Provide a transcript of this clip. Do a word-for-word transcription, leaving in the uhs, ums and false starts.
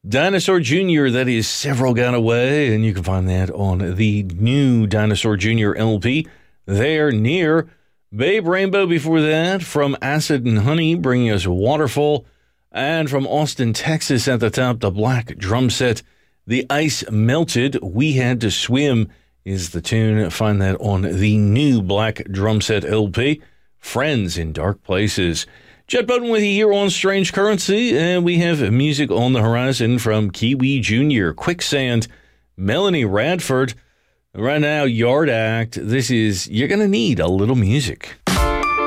Dinosaur Junior, that is Several Gone Away, and you can find that on the new Dinosaur Junior L P. There, Near. Babe Rainbow before that, from Acid and Honey, bringing us Waterfall. And from Austin, Texas, at the top, the Black Drum Set, The Ice Melted, We Had to Swim is the tune. Find that on the new Black Drum Set L P. Friends in Dark Places. Jet Button with you here on Strange Currency, and we have music on the horizon from Kiwi Junior, Quicksand, Melanie Radford. Right now, Yard Act. This is You're Gonna Need a Little Music.